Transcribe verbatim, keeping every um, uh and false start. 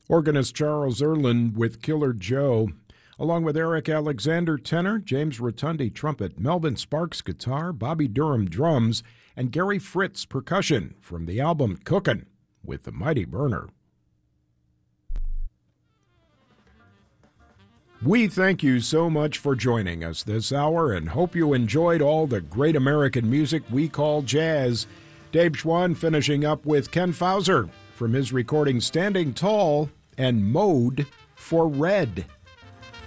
Organist Charles Erlin with Killer Joe, along with Eric Alexander tenor, James Rotundi trumpet, Melvin Sparks guitar, Bobby Durham drums, and Gary Fritz percussion from the album Cookin' with the Mighty Burner. We thank you so much for joining us this hour and hope you enjoyed all the great American music we call jazz. Dave Schwann finishing up with Ken Fauser from his recording Standing Tall and Mode for Red.